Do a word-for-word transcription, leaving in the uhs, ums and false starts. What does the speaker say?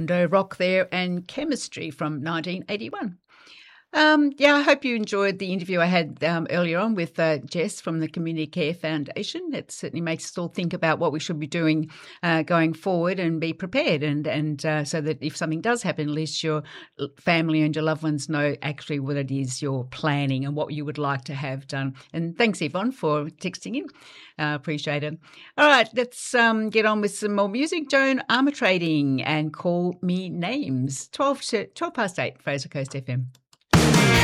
Mondo Rock there and Chemistry from nineteen eighty-one. Um, yeah, I hope you enjoyed the interview I had um, earlier on with uh, Jess from the Community Care Foundation. It certainly makes us all think about what we should be doing uh, going forward and be prepared, and and uh, so that if something does happen, at least your family and your loved ones know actually what it is you're planning and what you would like to have done. And thanks, Yvonne, for texting in. Uh, appreciate it. All right, let's um, get on with some more music. Joan Armatrading and Call Me Names. twelve, to, twelve past eight, Fraser Coast F M.